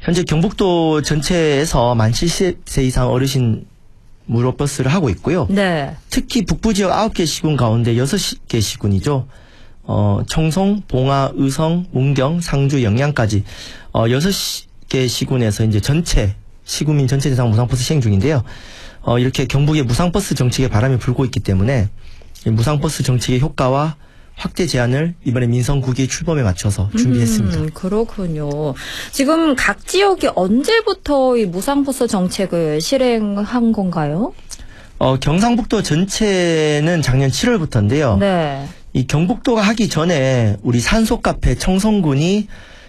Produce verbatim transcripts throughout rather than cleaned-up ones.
현재 경북도 전체에서 만 칠십 세 이상 어르신 무료 버스를 하고 있고요. 네. 특히 북부 지역 아홉 개 시군 가운데 여섯 개 시군이죠. 어, 청송, 봉화, 의성, 문경, 상주, 영양까지 어, 여섯 개 시군에서 이제 전체 시군민 전체 대상 무상버스 시행 중인데요. 어, 이렇게 경북의 무상버스 정책에 바람이 불고 있기 때문에 무상버스 정책의 효과와 확대 제한을 이번에 민선 구 기 출범에 맞춰서 준비했습니다. 음, 그렇군요. 지금 각 지역이 언제부터 이 무상버스 정책을 실행한 건가요? 어, 경상북도 전체는 작년 칠월부터인데요. 네. 이 경북도가 하기 전에 우리 산소카페 청송군이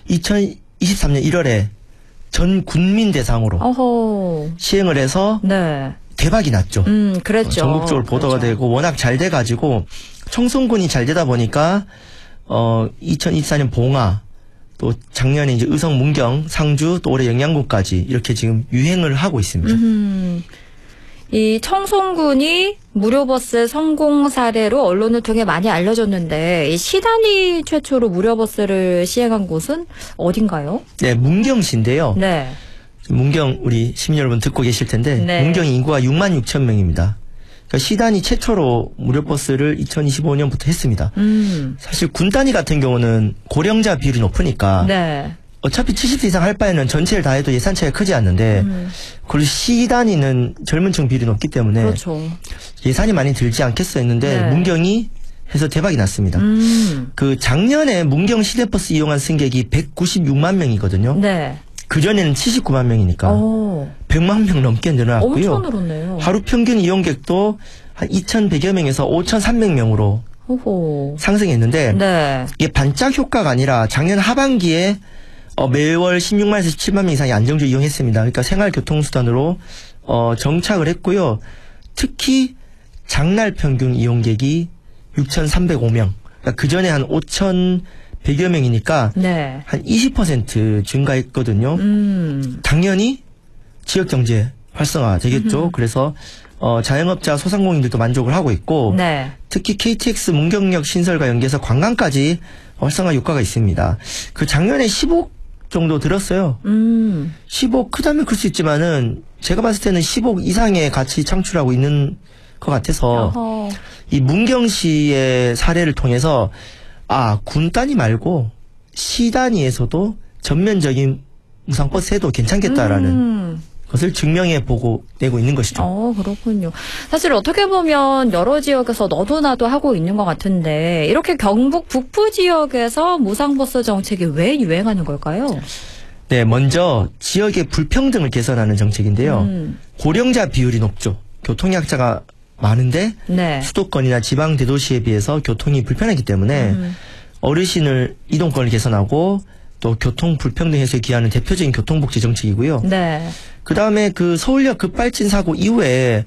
이천이십삼 년 일월에 전 군민 대상으로 어허. 시행을 해서 네. 대박이 났죠. 음, 그랬죠. 어, 전국적으로 보도가 그렇죠. 되고 워낙 잘 돼가지고 청송군이 잘 되다 보니까 어 이천이십사 년 봉화 또 작년에 이제 의성, 문경, 상주 또 올해 영양군까지 이렇게 지금 유행을 하고 있습니다. 음, 이 청송군이 무료버스 성공 사례로 언론을 통해 많이 알려졌는데 이 시단위 최초로 무료버스를 시행한 곳은 어딘가요? 네, 문경시인데요. 네. 문경 우리 시민 여러분 듣고 계실 텐데 네. 문경 인구가 육만 육천 명입니다. 그러니까 시단위 최초로 무료버스를 이천이십오 년부터 했습니다. 음. 사실 군 단위 같은 경우는 고령자 비율이 높으니까 네. 어차피 칠십 세 이상 할 바에는 전체를 다 해도 예산 차이가 크지 않는데 음. 그리고 시 단위는 젊은 층 비율이 높기 때문에 그렇죠. 예산이 많이 들지 않겠어 했는데 네. 문경이 해서 대박이 났습니다. 음. 그 작년에 문경 시내버스 이용한 승객이 백구십육만 명이거든요. 네. 그전에는 칠십구만 명이니까 오. 백만 명 넘게 늘어났고요. 엄청 늘었네요. 하루 평균 이용객도 한 이천백여 명에서 오천삼백 명으로 오호. 상승했는데 네. 이게 반짝 효과가 아니라 작년 하반기에 어, 매월 십육만에서 십칠만 명 이상이 안정적으로 이용했습니다. 그러니까 생활교통수단으로 어, 정착을 했고요. 특히 장날 평균 이용객이 육천삼백오 명. 그러니까 그전에 한 오천백여 명이니까 네. 한 이십 퍼센트 증가했거든요. 음. 당연히 지역경제 활성화 되겠죠. 음흠. 그래서 어, 자영업자 소상공인들도 만족을 하고 있고 네. 특히 케이티엑스 문경역 신설과 연계해서 관광까지 활성화 효과가 있습니다. 그 작년에 십억 정도 들었어요. 음. 십억 크다면 클 수 있지만은 제가 봤을 때는 십억 이상의 가치 창출하고 있는 것 같아서 어허. 이 문경시의 사례를 통해서 아, 군 단위 말고 시 단위에서도 전면적인 무상버스 해도 괜찮겠다라는 음. 것을 증명해 보고 내고 있는 것이죠. 어, 그렇군요. 사실 어떻게 보면 여러 지역에서 너도 나도 하고 있는 것 같은데 이렇게 경북 북부 지역에서 무상버스 정책이 왜 유행하는 걸까요? 네, 먼저 지역의 불평등을 개선하는 정책인데요. 음. 고령자 비율이 높죠. 교통약자가 많은데 네. 수도권이나 지방 대도시에 비해서 교통이 불편하기 때문에 음. 어르신을 이동권을 개선하고 또 교통 불평등 해소에 기하는 대표적인 교통복지 정책이고요. 네. 그 다음에 그 서울역 급발진 사고 이후에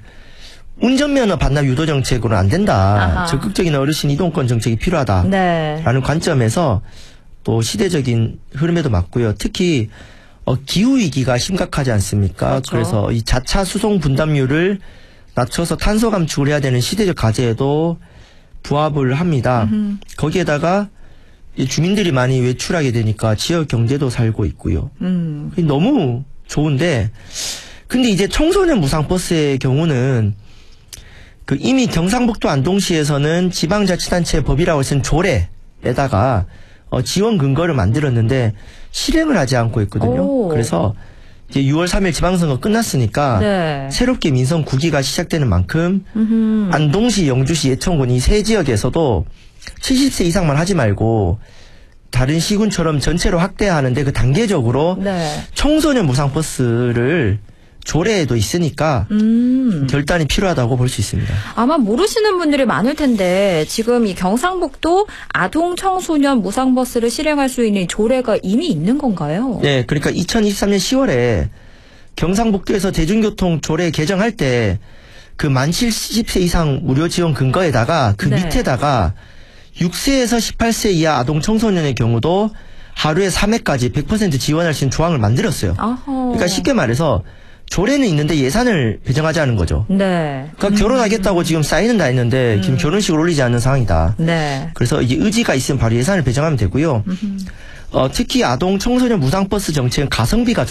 운전면허 반납 유도 정책으로는 안 된다. 아하. 적극적인 어르신 이동권 정책이 필요하다라는 네. 관점에서 또 시대적인 흐름에도 맞고요. 특히 어, 기후위기가 심각하지 않습니까? 그렇죠. 그래서 이 자차 수송 분담률을 낮춰서 탄소 감축을 해야 되는 시대적 과제에도 부합을 합니다. 음흠. 거기에다가 주민들이 많이 외출하게 되니까 지역 경제도 살고 있고요. 음. 너무 좋은데 근데 이제 청소년 무상버스의 경우는 그 이미 경상북도 안동시에서는 지방자치단체 법이라고 쓴 조례에다가 어 지원 근거를 만들었는데 실행을 하지 않고 있거든요. 오. 그래서 이제 유월 삼일 지방선거 끝났으니까 네. 새롭게 민선 구 기가 시작되는 만큼 음흠. 안동시, 영주시, 예천군 이 세 지역에서도 칠십 세 이상만 하지 말고 다른 시군처럼 전체로 확대하는데 그 단계적으로 네. 청소년 무상버스를 조례에도 있으니까 음. 결단이 필요하다고 볼 수 있습니다. 아마 모르시는 분들이 많을 텐데 지금 이 경상북도 아동 청소년 무상버스를 실행할 수 있는 조례가 이미 있는 건가요? 네, 그러니까 이천이십삼 년 시월에 경상북도에서 대중교통 조례 개정할 때 그 만 칠십 세 이상 무료 지원 근거에다가 그 네. 밑에다가 육 세에서 십팔 세 이하 아동 청소년의 경우도 하루에 삼 회까지 백 퍼센트 지원할 수 있는 조항을 만들었어요. 아허. 그러니까 쉽게 말해서 조례는 있는데 예산을 배정하자는 거죠. 네. 그러니까 음. 결혼하겠다고 지금 사인은 다 했는데 음. 지금 결혼식을 올리지 않는 상황이다. 네. 그래서 이제 의지가 있으면 바로 예산을 배정하면 되고요. 어, 특히 아동 청소년 무상버스 정책은 가성비가